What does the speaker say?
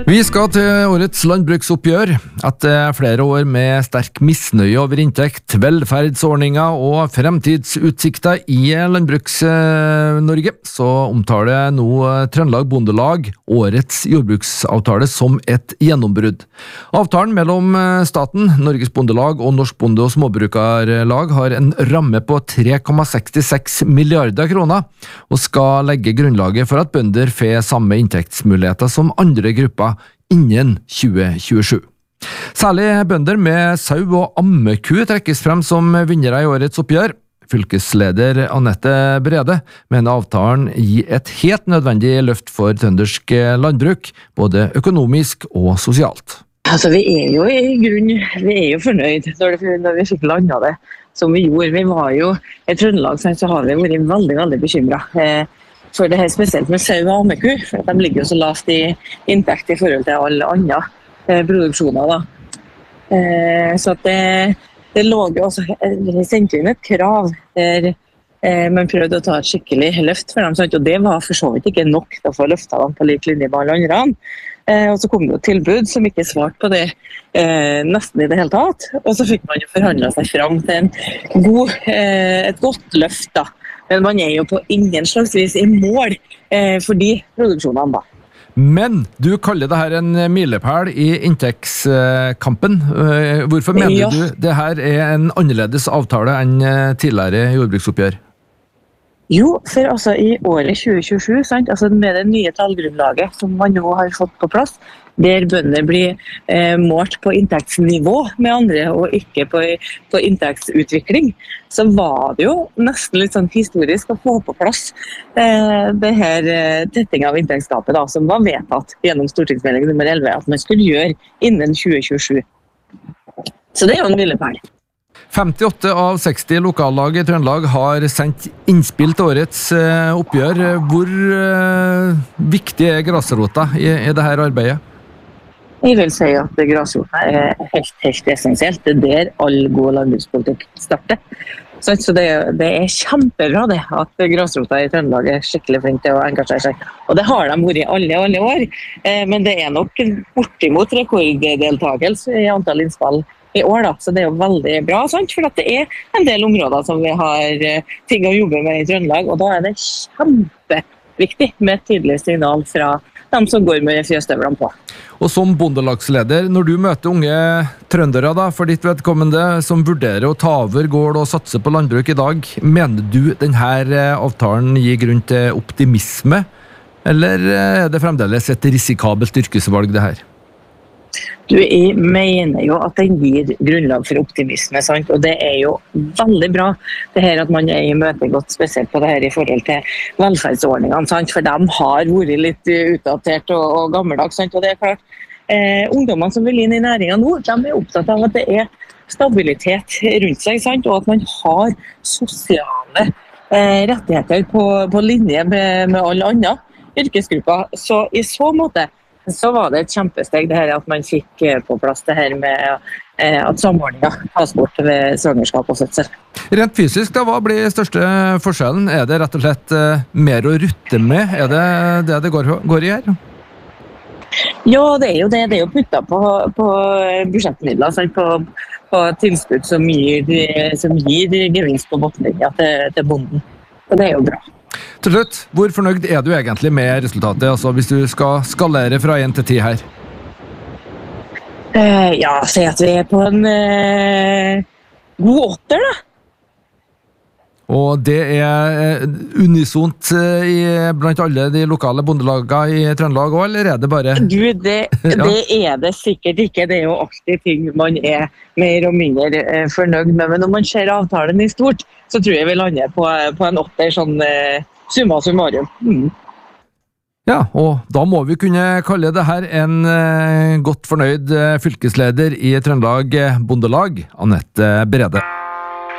Vi skal til årets landbruksoppgjør. Etter flere år med sterk misnøye over inntekt, velferdsordninger og fremtidsutsikter i Landbruks-Norge, så omtaler nå Trøndelag Bondelag årets jordbruksavtale som et gjennombrudd. Avtalen mellom staten, Norges Bondelag og Norsk Bonde- og Småbrukarlag har en ramme på 3,66 milliarder kroner, og skal legge grunnlaget for at bønder får samme inntektsmuligheter som andre grupper innen 2027. Særlig bønder med sau og ammeku trekkes frem som vinnere i årets oppgjør. Fylkesleder Anette Brede mener avtalen gir et helt nødvendig løft for trøndersk landbruk, både økonomisk og sosialt. Altså, vi er jo fornøyd når vi fikk landet det som vi gjorde. Vi var jo i Trøndelag, så har vi vært veldig, veldig bekymret. For det her spesielt med sau og ammeku, for de ligger jo så lavt i inntekt i forhold til alle andre produksjoner. Så at det lå jo også, vi sendte inn et krav der man prøvde å ta et skikkelig løft for dem, og det var for så vidt ikke nok til å få løftet dem på lik linje med alle andre. Og så kom det et tilbud som ikke svarte på det nesten i det hele tatt, og så fikk man jo forhandlet seg frem til et godt løft da. Men man er jo på ingen slags vis i mål for de produksjonene da. Men du kaller det her en milepæl i inntektskampen. Hvorfor mener du det her er en annerledes avtale enn tidligere jordbruksoppgjør? Jo, for altså i året 2027, altså med det nye tallgrunnlaget som man nå har fått på plass, der bønder blir målt på inntektsnivå med andre og ikke på inntektsutvikling, så var det jo nesten litt sånn historisk å få på plass det her tetting av inntektsgapet da, som var vedtatt gjennom stortingsmelding nummer 11 at man skulle gjøre innen 2027. Så det er jo en milepæl. 58 av 60 lokallag i Trøndelag har sendt innspill til årets oppgjør. Hvor viktig er grasrota i dette arbeidet? Jeg vil si at grasrota er helt essensielt. Det er der all god landbrukspolitikk starter. Så det er kjempebra det at grasrota i Trøndelag er skikkelig flink til å engasjere seg. Og det har de vært i alle år. Men det er nok bortimot rekorddeltakelse i antall innspill i år da, så det er jo veldig bra, for at det er en del områder som vi har ting å jobbe med i Trøndelag, og da er det kjempeviktig med et tydelig signal fra dem som går med fjøsstøvlene på. Og som bondelagsleder, når du møter unge trøndere da, for ditt vedkommende, som vurderer å ta over gård og satse på landbruk i dag, mener du denne avtalen gir grunn til optimisme, eller er det fremdeles et risikabelt yrkesvalg det her? Jeg mener jo at den gir grunnlag for optimisme, og det er jo veldig bra det her at man er i møte godt spesielt på det her i forhold til velferdsordningene, for de har vært litt utdatert og gammeldags, og det er klart, ungdommene som vil inn i næringen nå, de er opptatt av at det er stabilitet rundt seg, og at man har sosiale rettigheter på linje med alle andre yrkesgrupper, så i så måte så var det et kjempesteg det her at man fikk på plass det her med at samordningen tas bort ved svangerskap og fødsel. Rent fysisk da, hva blir største forskjellen? Er det rett og slett mer å rutte med? Er det det går i her? Ja, det er jo det. Det er jo puttet på budsjettmidler, på tilskudd som gir gevinst på bunnlinja til bonden. Og det er jo bra. Til slutt, hvor fornøyd er du egentlig med resultatet, altså hvis du skal skalere fra 1 til 10 her? Ja, si at vi er på en god 8 da. Og det er unisont blant alle de lokale bondelagene i Trøndelag også, eller er det bare... Gud, det er det sikkert ikke. Det er jo alltid ting man er mer og mindre fornøyd med. Men når man ser avtalen i stort, så tror jeg vi lander på en 8, sånn summa summarum. Ja, og da må vi kunne kalle det her en godt fornøyd fylkesleder i Trøndelag Bondelag, Anette Brede.